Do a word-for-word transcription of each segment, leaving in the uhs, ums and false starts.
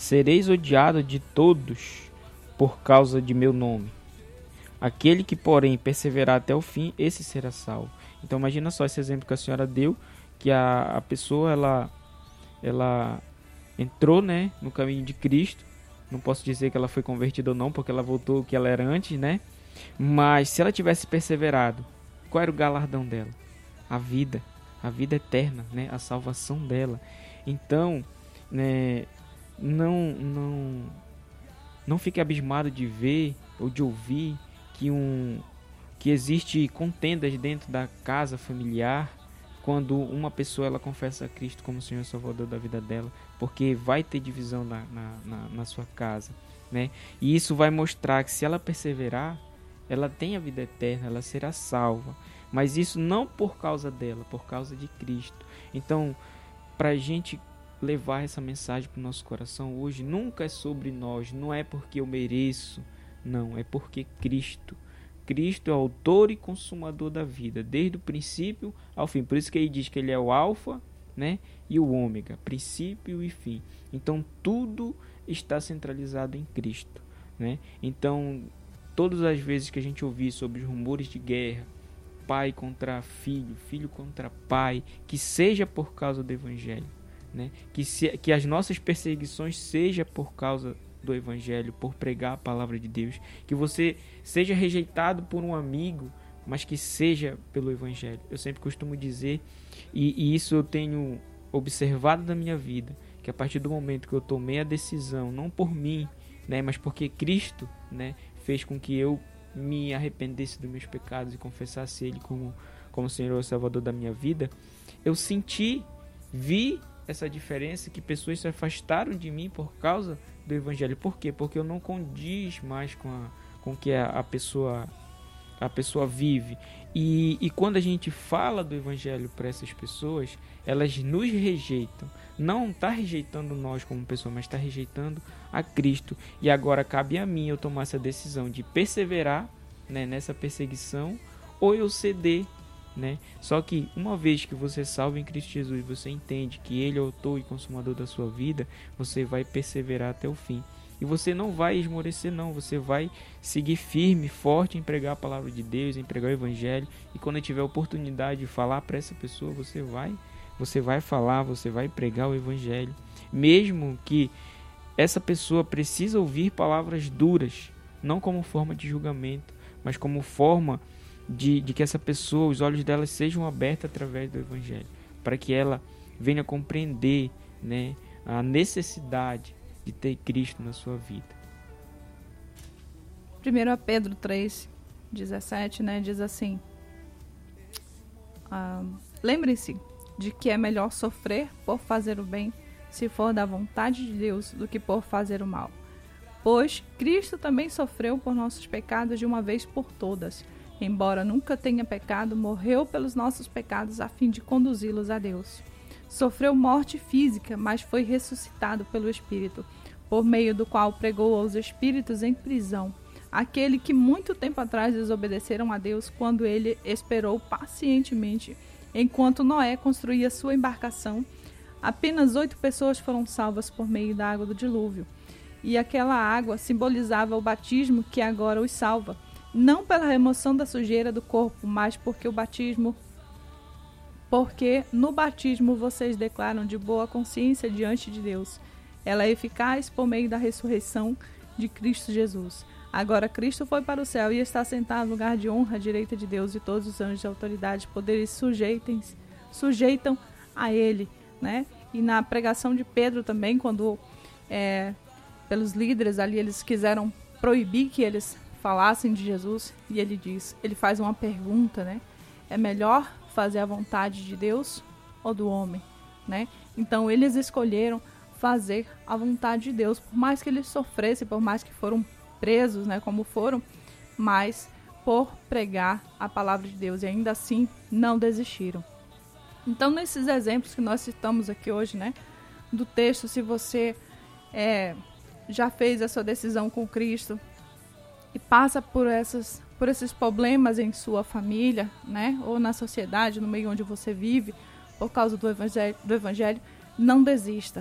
sereis odiado de todos por causa de meu nome. Aquele que, porém, perseverar até o fim, esse será salvo. Então, imagina só esse exemplo que a senhora deu, que a, a pessoa, ela, ela entrou, né, no caminho de Cristo. Não posso dizer que ela foi convertida ou não, porque ela voltou o que ela era antes, né? Mas, se ela tivesse perseverado, qual era o galardão dela? A vida, a vida eterna, né? A salvação dela. Então, né, não, não, não fique abismado de ver ou de ouvir que, um, que existe contendas dentro da casa familiar quando uma pessoa ela confessa a Cristo como Senhor e Salvador da vida dela, porque vai ter divisão na, na, na, na sua casa, né? E isso vai mostrar que se ela perseverar, ela tem a vida eterna, ela será salva. Mas isso não por causa dela, por causa de Cristo. Então, para a gente levar essa mensagem para o nosso coração hoje, nunca é sobre nós, não é porque eu mereço, não, é porque Cristo. Cristo é o autor e consumador da vida, desde o princípio ao fim. Por isso que ele diz que ele é o alfa, né, e o ômega, princípio e fim. Então, tudo está centralizado em Cristo, né? Então, todas as vezes que a gente ouvir sobre os rumores de guerra, pai contra filho, filho contra pai, que seja por causa do Evangelho, né? Que, se, que as nossas perseguições seja por causa do Evangelho, por pregar a palavra de Deus, que você seja rejeitado por um amigo, mas que seja pelo Evangelho. Eu sempre costumo dizer, e, e isso eu tenho observado na minha vida, que a partir do momento que eu tomei a decisão, não por mim, né, mas porque Cristo, né, fez com que eu me arrependesse dos meus pecados e confessasse Ele como, como Senhor e Salvador da minha vida, eu senti, vi essa diferença, que pessoas se afastaram de mim por causa do Evangelho. Por quê? Porque eu não condiz mais com a, com que a, a pessoa a pessoa vive. E, e quando a gente fala do Evangelho para essas pessoas, elas nos rejeitam. Não está rejeitando nós como pessoa, mas está rejeitando a Cristo. E agora cabe a mim eu tomar essa decisão de perseverar, né, nessa perseguição, ou eu ceder, né? Só que uma vez que você é salvo em Cristo Jesus, você entende que Ele é o autor e consumador da sua vida, você vai perseverar até o fim. E você não vai esmorecer, não. Você vai seguir firme, forte em pregar a palavra de Deus, em pregar o Evangelho. E quando tiver a oportunidade de falar para essa pessoa, você vai, você vai falar, você vai pregar o Evangelho. Mesmo que essa pessoa precise ouvir palavras duras, não como forma de julgamento, mas como forma de, de que essa pessoa, os olhos dela sejam abertos através do Evangelho, para que ela venha compreender, né, a necessidade de ter Cristo na sua vida. primeiro Pedro três, dezessete, né, diz assim: ah, lembrem-se de que é melhor sofrer por fazer o bem, se for da vontade de Deus, do que por fazer o mal. Pois Cristo também sofreu por nossos pecados de uma vez por todas. Embora nunca tenha pecado, morreu pelos nossos pecados a fim de conduzi-los a Deus. Sofreu morte física, mas foi ressuscitado pelo Espírito, por meio do qual pregou aos espíritos em prisão, aquele que muito tempo atrás desobedeceram a Deus quando ele esperou pacientemente, enquanto Noé construía sua embarcação. Apenas oito pessoas foram salvas por meio da água do dilúvio, e aquela água simbolizava o batismo que agora os salva, não pela remoção da sujeira do corpo, mas porque o batismo porque no batismo vocês declaram de boa consciência diante de Deus. Ela é eficaz por meio da ressurreição de Cristo Jesus. Agora Cristo foi para o céu e está sentado no lugar de honra à direita de Deus, e todos os anjos de autoridade e poderes sujeitem, sujeitam a Ele, né? E na pregação de Pedro também, quando é, pelos líderes ali eles quiseram proibir que eles falassem de Jesus, e ele diz, ele faz uma pergunta, né? É melhor fazer a vontade de Deus ou do homem, né? Então eles escolheram fazer a vontade de Deus, por mais que eles sofressem, por mais que foram presos, né, como foram, mas por pregar a palavra de Deus, e ainda assim não desistiram. Então, nesses exemplos que nós citamos aqui hoje, né, do texto, se você é, já fez a sua decisão com Cristo e passa por essas por esses problemas em sua família, né, ou na sociedade, no meio onde você vive, por causa do evangelho, do evangelho, não desista.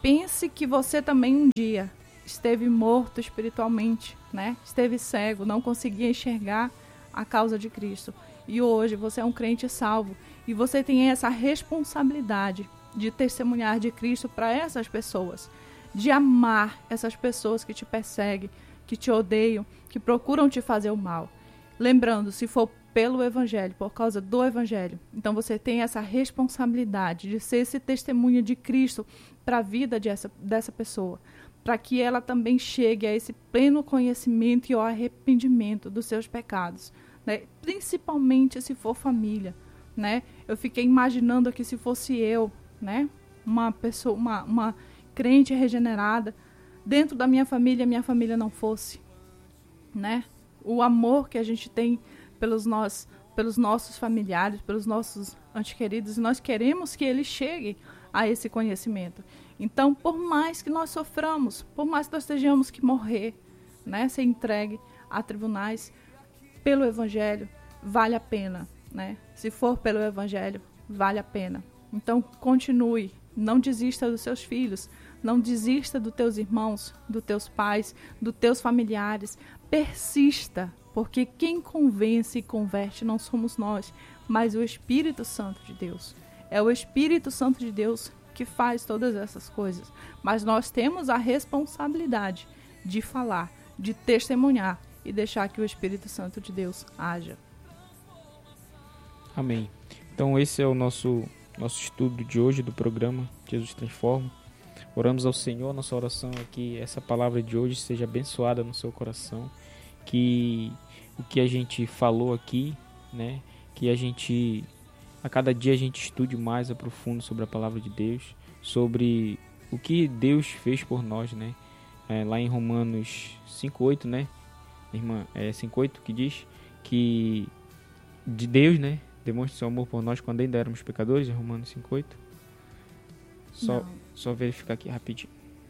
pense que você também um dia esteve morto espiritualmente, né? Esteve cego, não conseguia enxergar a causa de Cristo. E hoje você é um crente salvo e você tem essa responsabilidade de testemunhar de Cristo para essas pessoas, de amar essas pessoas que te perseguem, que te odeiam, que procuram te fazer o mal. Lembrando, se for pelo Evangelho, por causa do Evangelho, então você tem essa responsabilidade de ser esse testemunho de Cristo para a vida dessa, dessa pessoa, para que ela também chegue a esse pleno conhecimento e ao arrependimento dos seus pecados, né? Principalmente se for família, né? Eu fiquei imaginando aqui se fosse eu, né? Uma pessoa, uma, uma crente regenerada, dentro da minha família, minha família não fosse, né? O amor que a gente tem pelos, nós, pelos nossos familiares, pelos nossos entes queridos, nós queremos que eles cheguem a esse conhecimento. Então, por mais que nós soframos, por mais que nós tenhamos que morrer, né, ser entregue a tribunais, pelo Evangelho, vale a pena, né? Se for pelo Evangelho, vale a pena. Então, continue, não desista dos seus filhos, não desista dos teus irmãos, dos teus pais, dos teus familiares. Persista, porque quem convence e converte não somos nós, mas o Espírito Santo de Deus. É o Espírito Santo de Deus que faz todas essas coisas. Mas nós temos a responsabilidade de falar, de testemunhar e deixar que o Espírito Santo de Deus haja. Amém. Então esse é o nosso, nosso estudo de hoje do programa Jesus Transforma. Oramos ao Senhor, nossa oração é que essa palavra de hoje seja abençoada no seu coração, que o que a gente falou aqui, né, que a gente, a cada dia a gente estude mais a profundo sobre a palavra de Deus, sobre o que Deus fez por nós, né, é, lá em Romanos cinco oito, né, irmã, é cinco oito que diz que de Deus, né, demonstra seu amor por nós quando ainda éramos pecadores, em Romanos cinco oito. Só, só verificar aqui rapidinho.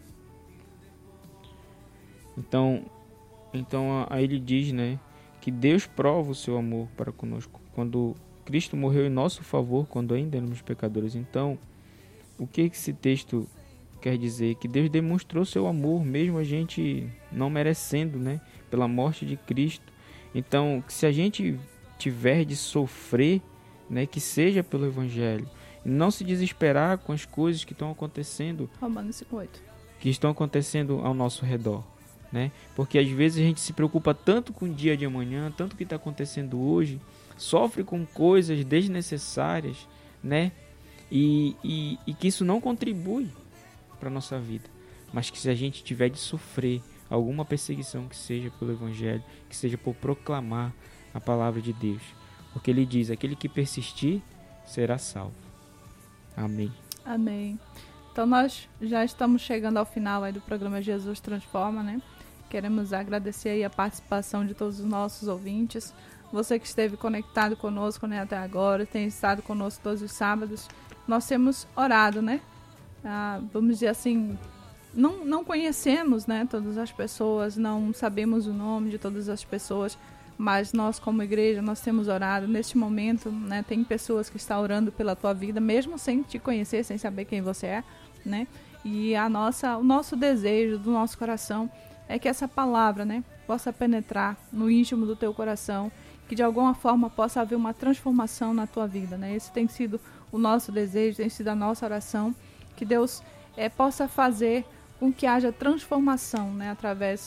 Então, então aí ele diz, né, que Deus prova o seu amor para conosco quando Cristo morreu em nosso favor quando ainda éramos pecadores. Então, o que esse texto quer dizer? Que Deus demonstrou seu amor, mesmo a gente não merecendo, né, pela morte de Cristo. Então, se a gente tiver de sofrer, né, que seja pelo Evangelho. Não se desesperar com as coisas que estão acontecendo, Romanos cinco oito, que estão acontecendo ao nosso redor, né? Porque às vezes a gente se preocupa tanto com o dia de amanhã, tanto que está acontecendo hoje, sofre com coisas desnecessárias, né? E, e, e que isso não contribui para a nossa vida. Mas que se a gente tiver de sofrer alguma perseguição, que seja pelo Evangelho, que seja por proclamar a palavra de Deus. Porque ele diz, aquele que persistir será salvo. Amém. Amém. Então nós já estamos chegando ao final aí do programa Jesus Transforma, né? Queremos agradecer aí a participação de todos os nossos ouvintes. Você que esteve conectado conosco, né, até agora, tem estado conosco todos os sábados. Nós temos orado, né? Ah, vamos dizer assim, não, não conhecemos, né, todas as pessoas, não sabemos o nome de todas as pessoas, mas nós como igreja, nós temos orado neste momento, né, tem pessoas que estão orando pela tua vida, mesmo sem te conhecer, sem saber quem você é, né, e a nossa, o nosso desejo do nosso coração é que essa palavra, né, possa penetrar no íntimo do teu coração, que de alguma forma possa haver uma transformação na tua vida, né, esse tem sido o nosso desejo, tem sido a nossa oração, que Deus é, possa fazer com que haja transformação, né, através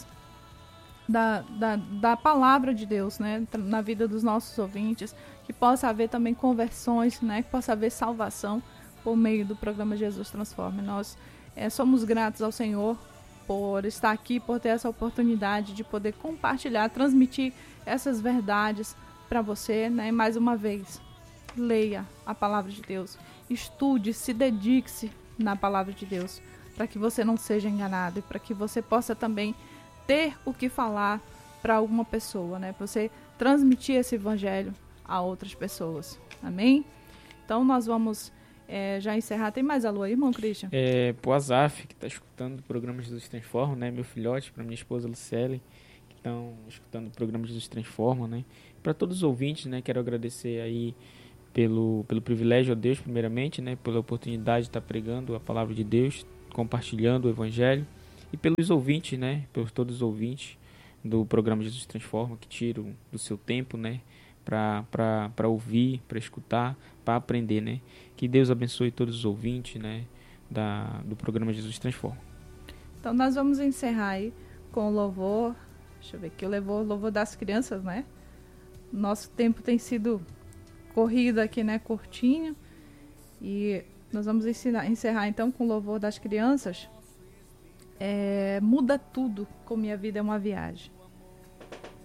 Da, da, da palavra de Deus, né, na vida dos nossos ouvintes, que possa haver também conversões, né, que possa haver salvação por meio do programa Jesus Transforma. Nós é, somos gratos ao Senhor por estar aqui, por ter essa oportunidade de poder compartilhar, transmitir essas verdades para você, né, mais uma vez, leia a palavra de Deus, estude, se dedique-se na palavra de Deus, para que você não seja enganado e para que você possa também ter o que falar para alguma pessoa, né? Para você transmitir esse evangelho a outras pessoas. Amém? Então nós vamos é, já encerrar. Tem mais alô aí, irmão Christian? É, pro Azaf, que está escutando o programa Jesus Transforma, né? Meu filhote, para minha esposa Lucelle, que estão escutando o programa Jesus Transforma, né? Para todos os ouvintes, né? Quero agradecer aí pelo, pelo privilégio a Deus, primeiramente, né? Pela oportunidade de estar pregando a palavra de Deus, compartilhando o Evangelho, e pelos ouvintes, né, por todos os ouvintes do programa Jesus Transforma, que tiram do seu tempo, né, para ouvir, para escutar, para aprender, né. Que Deus abençoe todos os ouvintes, né, da, do programa Jesus Transforma. Então nós vamos encerrar aí com o louvor, deixa eu ver aqui, o louvor, louvor das crianças, né. Nosso tempo tem sido corrido aqui, né, curtinho, e nós vamos ensinar, encerrar então com o louvor das crianças. É, muda tudo, como minha vida é uma viagem.